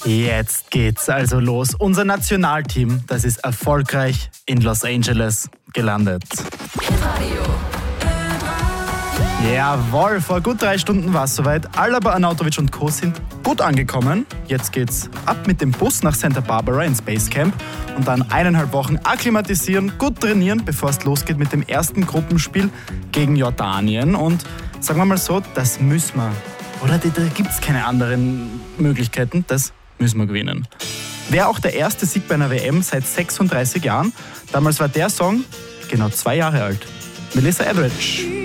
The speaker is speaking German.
Jetzt geht's also los. Unser Nationalteam, das ist erfolgreich in Los Angeles gelandet. Jawohl, vor gut 3 Stunden war es soweit. Alaba, Arnautovic und Co. sind gut angekommen. Jetzt geht's ab mit dem Bus nach Santa Barbara ins Basecamp und dann 1,5 Wochen akklimatisieren, gut trainieren, bevor es losgeht mit dem ersten Gruppenspiel gegen Jordanien. Und sagen wir mal so, das müssen wir. Oder da gibt's keine anderen Möglichkeiten, das müssen wir gewinnen. Wäre auch der erste Sieg bei einer WM seit 36 Jahren. Damals war der Song genau 2 Jahre alt. Melissa Etheridge.